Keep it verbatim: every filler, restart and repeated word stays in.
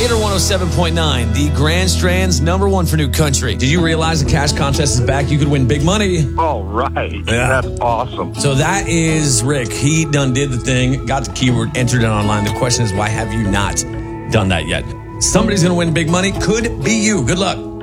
Gator one oh seven point nine, the Grand Strand's number one for new country. Did you realize the cash contest is back? You could win big money. All right. Yeah. That's awesome. So that is Rick. He done did the thing, got the keyword, entered it online. The question is, why have you not done that yet? Somebody's going to win big money. Could be you. Good luck.